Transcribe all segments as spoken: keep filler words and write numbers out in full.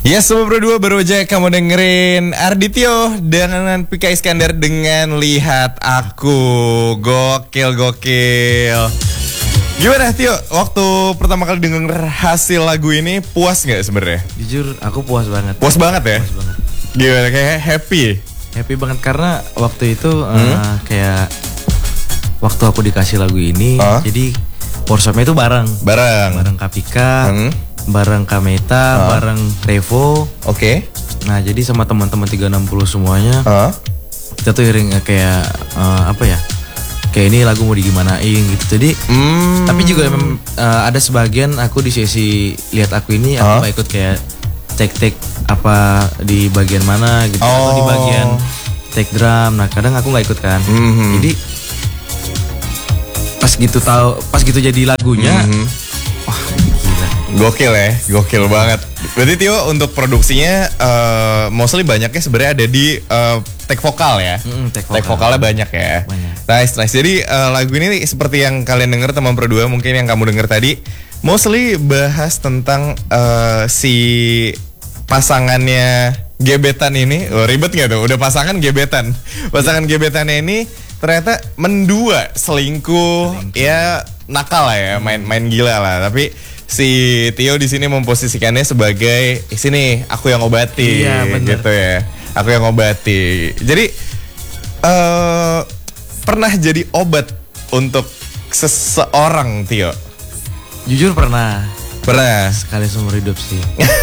Yes, Sobat Berdua, baru aja kamu dengerin Ardityo dengan Pika Iskandar dengan Lihat Aku. Gokil, gokil. Gimana Tio, waktu pertama kali denger hasil lagu ini puas gak sebenarnya? Jujur, aku puas banget. Puas banget ya? Puas banget. Gimana, kayak happy? Happy banget karena waktu itu hmm? uh, kayak waktu aku dikasih lagu ini, uh? jadi workshopnya itu bareng. Bareng? Bareng Kapika. Hmm? Bareng Kameta, uh. bareng Revo. Oke. Okay. Nah, jadi sama teman-teman tiga enam nol semuanya. Uh. Kita tuh iring kayak uh, apa ya? Kayak ini lagu mau digimanain gitu. Jadi mm. tapi juga uh, ada sebagian aku di sesi Lihat Aku ini aku uh. gak ikut kayak take-take apa di bagian mana gitu, oh. atau di bagian take drum. Nah, kadang aku gak ikut kan. Mm-hmm. Jadi pas gitu tahu, pas gitu jadi lagunya. Mm-hmm. Wah, gokil ya, gokil banget. Berarti Tio untuk produksinya uh, mostly banyaknya sebenarnya ada di uh, take vokal ya. Mm, take, vokal. Take vokalnya banyak ya. Banyak. Nice, nice. Jadi uh, lagu ini seperti yang kalian denger teman berdua, mungkin yang kamu denger tadi, mostly bahas tentang uh, si pasangannya gebetan ini. Oh, ribet nggak tuh? Udah pasangan gebetan. Pasangan gebetannya ini ternyata mendua, selingkuh, selingkuh. Ya nakal lah ya, main-main gila lah. Tapi si Tio di sini memposisikannya sebagai sini aku yang obati, iya, gitu ya. Aku yang obati. Jadi uh, pernah jadi obat untuk seseorang, Tio? Jujur pernah. Pernah. Sekali seumur hidup sih.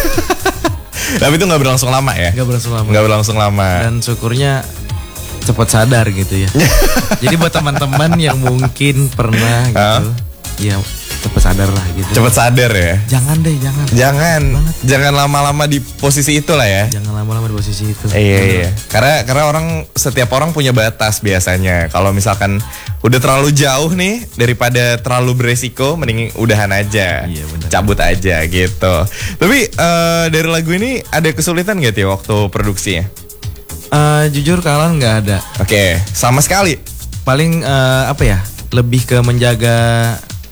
Tapi itu nggak berlangsung lama ya? Nggak berlangsung lama. Nggak berlangsung lama. Dan syukurnya cepat sadar gitu ya. Jadi buat teman-teman yang mungkin pernah gitu, huh? Ya cepet sadar lah gitu. Cepet sadar ya. Jangan deh, jangan. Jangan. Banget. Jangan lama-lama di posisi itu lah ya. Jangan lama-lama di posisi itu. Iya iya. Karena karena orang setiap orang punya batas biasanya. Kalau misalkan udah terlalu jauh nih daripada terlalu beresiko, mending udahan aja. Iya, bener. Cabut aja gitu. Tapi uh, dari lagu ini ada kesulitan gak Tio waktu produksinya? Uh, jujur kalian nggak ada. Oke, okay. Sama sekali. Paling uh, apa ya? Lebih ke menjaga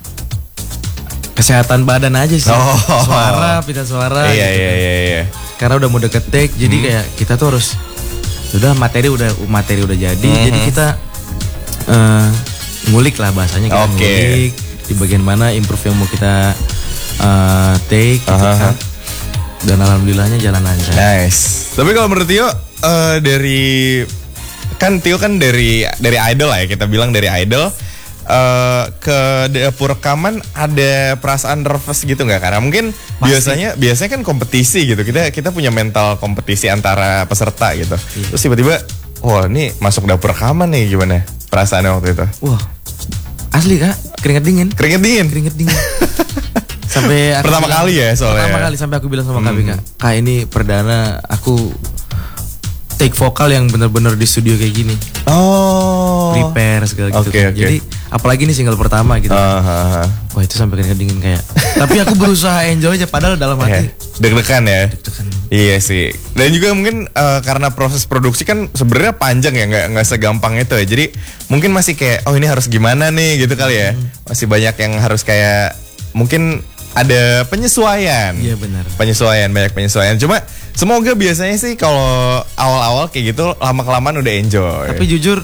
kesehatan badan aja sih. Oh. Suara, pita suara. Iya, gitu. iya, iya, iya. Karena udah mau deket take, jadi hmm. kayak kita tuh harus udah materi udah materi udah jadi, mm-hmm. jadi kita uh, ngulik lah bahasanya kita okay. ngulik di bagian mana improve yang mau kita uh, take gitu uh-huh. kan. Dan alhamdulillahnya jalan lancar. Nice. Tapi kalau menurut Tio uh, dari kan Tio kan dari dari idol lah ya, kita bilang dari idol. Uh, ke dapur rekaman ada perasaan nervous gitu nggak? Karena mungkin pasti. biasanya biasanya kan kompetisi gitu, kita kita punya mental kompetisi antara peserta gitu. Iya. Terus tiba-tiba, wah ini masuk dapur rekaman nih, gimana perasaannya waktu itu? Wah asli kak, keringet dingin. Keringet dingin. Keringet dingin. Sampai aku pertama bilang, kali ya soalnya. Pertama kali sampai aku bilang sama hmm. Kak Bika, kak ini perdana aku take vokal yang benar-benar di studio kayak gini. Oh. Prepare segala gitu. Okay, okay. Jadi apalagi nih single pertama gitu. Uh, uh, uh. Wah itu sampai keringet dingin kayak. Tapi aku berusaha enjoy aja padahal dalam hati. Deg-degan ya. Deg-degan. Iya sih. Dan juga mungkin uh, karena proses produksi kan sebenarnya panjang ya, nggak nggak segampang itu ya. Jadi mungkin masih kayak oh ini harus gimana nih gitu kali ya. Hmm. Masih banyak yang harus kayak mungkin ada penyesuaian. Iya benar. Penyesuaian, banyak penyesuaian. Cuma semoga biasanya sih kalau awal-awal kayak gitu lama-kelamaan udah enjoy. Tapi jujur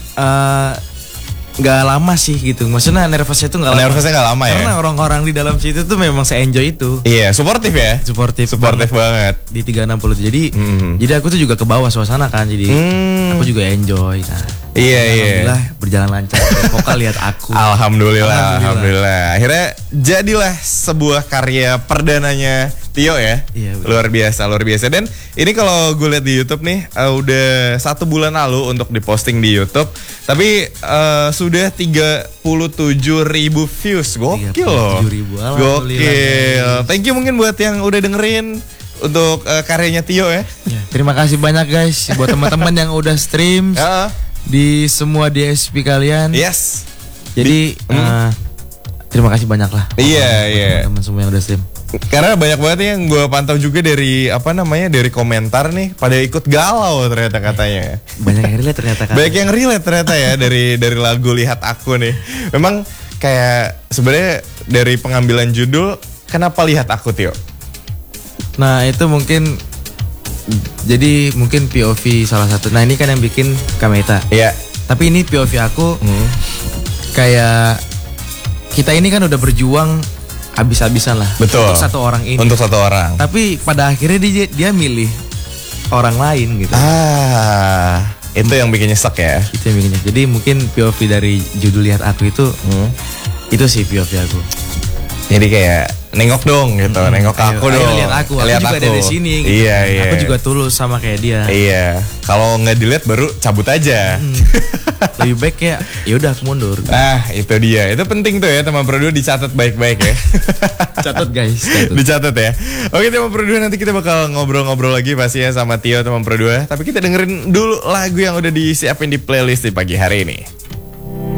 nggak uh, lama sih gitu. Maksudnya nervousnya itu nggak lama. Nervousnya nggak lama ya. Karena orang-orang di dalam situ tuh memang se-enjoy itu. Iya, suportif ya. Suportif. Suportif banget. Di tiga enam nol. Jadi mm-hmm. jadi aku tuh juga ke bawah suasana kan. Jadi mm. aku juga enjoy kan. Iya iya. Alhamdulillah berjalan lancar. Vokal Lihat Aku. Alhamdulillah, alhamdulillah. Alhamdulillah. Akhirnya jadilah sebuah karya perdananya Tio ya. Iya, luar biasa, luar biasa. Dan ini kalau gue lihat di YouTube nih uh, udah satu bulan lalu untuk diposting di YouTube. Tapi uh, sudah tiga puluh tujuh ribu views. Gokil loh. Gokil. Thank you mungkin buat yang udah dengerin untuk uh, karyanya Tio ya. Ya. Terima kasih banyak guys buat teman-teman yang udah stream. Uh. Di semua D S P kalian. Yes. Jadi di, uh, hmm. terima kasih banyak lah. Iya iya. Teman-teman semua yang udah stream. Karena banyak banget yang gue pantau juga dari apa namanya dari komentar nih pada ikut galau ternyata katanya. Banyak yang relate ternyata kan. Banyak yang relate ternyata ya dari dari lagu Lihat Aku nih. Memang kayak sebenarnya dari pengambilan judul kenapa Lihat Aku Tio? Nah itu mungkin jadi mungkin P O V salah satu. Nah ini kan yang bikin Kameta. Iya. Tapi ini P O V aku Hmm. kayak kita ini kan udah berjuang habis-habisan lah. Betul. Untuk satu orang ini. Untuk satu orang. Tapi pada akhirnya dia dia milih orang lain gitu. Ah, itu yang bikin nyesek ya. Itu yang bikinnya. Jadi mungkin P O V dari judul Lihat Aku itu Hmm. itu sih P O V aku. Jadi kayak nengok dong gitu, Hmm, nengok ayo, aku ayo dong. lihat aku, aku lihat juga aku. dari sini. Gitu. Iya iya. Aku juga tulus sama kayak dia. Iya. Kalau nggak dilihat baru cabut aja. Hmm. Lebih baik ya, ya udah aku mundur. Nah itu dia, itu penting tuh ya teman Pro dua dicatat baik-baik ya. Catat guys, catat. Dicatat ya. Oke teman Pro dua, nanti kita bakal ngobrol-ngobrol lagi pasti ya sama Tio teman Pro dua. Tapi kita dengerin dulu lagu yang udah disiapin di playlist di pagi hari ini.